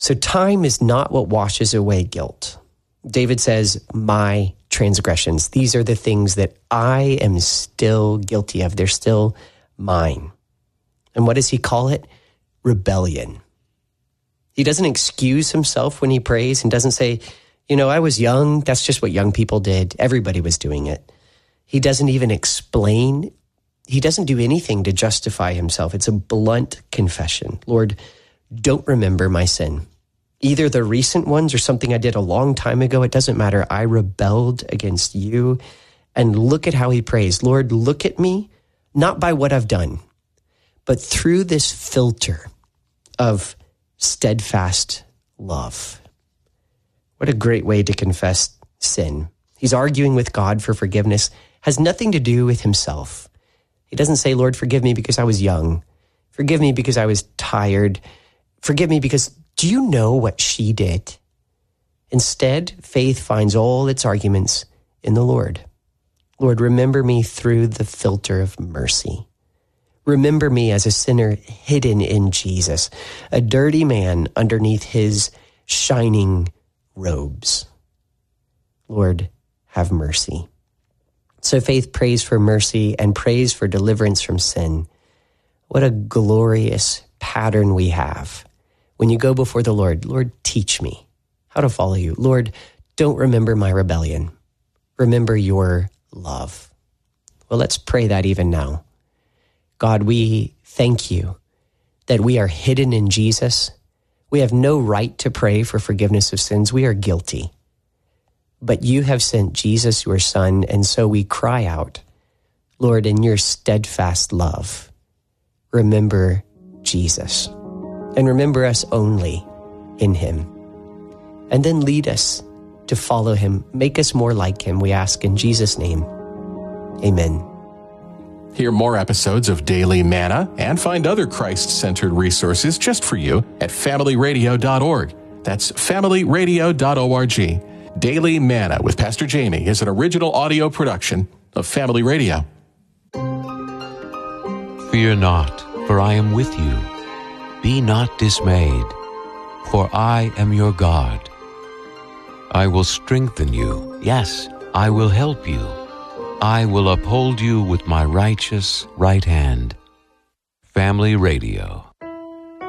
So time is not what washes away guilt. David says, my transgressions, these are the things that I am still guilty of. They're still mine. And what does he call it? Rebellion. He doesn't excuse himself when he prays and doesn't say, I was young. That's just what young people did. Everybody was doing it. He doesn't even explain. He doesn't do anything to justify himself. It's a blunt confession. Lord, don't remember my sin. Either the recent ones or something I did a long time ago. It doesn't matter. I rebelled against you. And look at how he prays. Lord, look at me, not by what I've done, but through this filter of steadfast love. What a great way to confess sin. He's arguing with God for forgiveness. Has nothing to do with himself. He doesn't say, Lord, forgive me because I was young. Forgive me because I was tired. Forgive me because, do you know what she did? Instead, faith finds all its arguments in the Lord. Lord, remember me through the filter of mercy. Remember me as a sinner hidden in Jesus, a dirty man underneath his shining robes. Lord, have mercy. So faith prays for mercy and prays for deliverance from sin. What a glorious pattern we have. When you go before the Lord, Lord, teach me how to follow you. Lord, don't remember my rebellion. Remember your love. Well, let's pray that even now. God, we thank you that we are hidden in Jesus. We have no right to pray for forgiveness of sins. We are guilty. But you have sent Jesus, your Son, and so we cry out, Lord, in your steadfast love, remember Jesus, and remember us only in him. And then lead us to follow him. Make us more like him, we ask in Jesus' name. Amen. Hear more episodes of Daily Manna and find other Christ-centered resources just for you at familyradio.org. That's familyradio.org. Daily Manna with Pastor Jamie is an original audio production of Family Radio. Fear not, for I am with you. Be not dismayed, for I am your God. I will strengthen you. Yes, I will help you. I will uphold you with my righteous right hand. Family Radio.